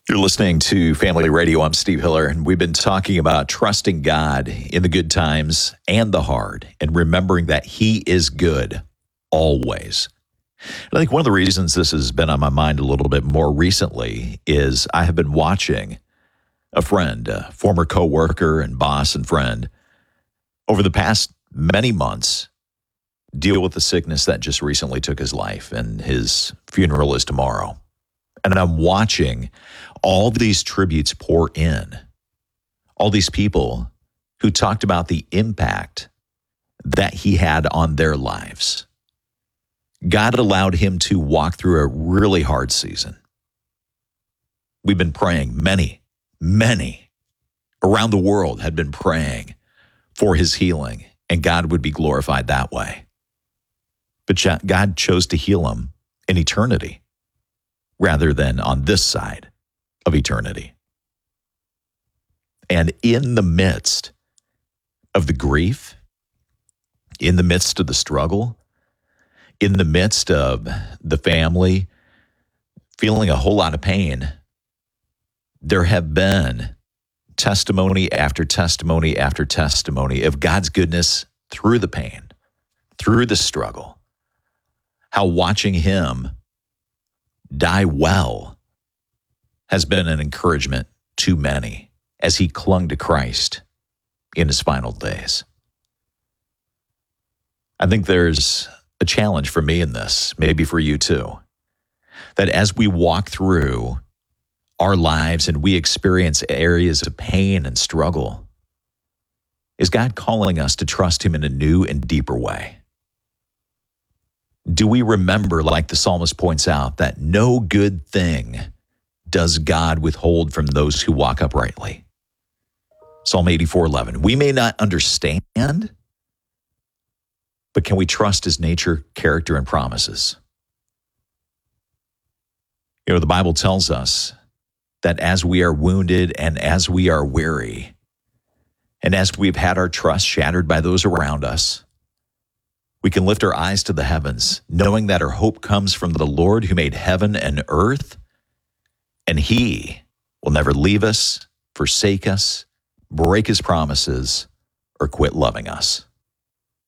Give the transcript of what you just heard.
You're listening to Family Radio. I'm Steve Hiller, and we've been talking about trusting God in the good times and the hard, and remembering that He is good always. And I think one of the reasons this has been on my mind a little bit more recently is I have been watching a friend, a former coworker and boss and friend, over the past many months deal with the sickness that just recently took his life, and his funeral is tomorrow. And I'm watching all these tributes pour in, all these people who talked about the impact that he had on their lives. God allowed him to walk through a really hard season. We've been praying, many around the world had been praying for his healing, and God would be glorified that way. But God chose to heal him in eternity rather than on this side of eternity. And in the midst of the grief, in the midst of the struggle, in the midst of the family feeling a whole lot of pain, there have been testimony after testimony after testimony of God's goodness through the pain, through the struggle, how watching him die well has been an encouragement to many as he clung to Christ in his final days. I think there's a challenge for me in this, maybe for you too, that as we walk through our lives and we experience areas of pain and struggle, is God calling us to trust him in a new and deeper way? Do we remember, like the psalmist points out, that no good thing does God withhold from those who walk uprightly? Psalm 84:11. We may not understand, but can we trust his nature, character, and promises? You know, the Bible tells us that as we are wounded and as we are weary, and as we've had our trust shattered by those around us, we can lift our eyes to the heavens, knowing that our hope comes from the Lord who made heaven and earth, and he will never leave us, forsake us, break his promises, or quit loving us.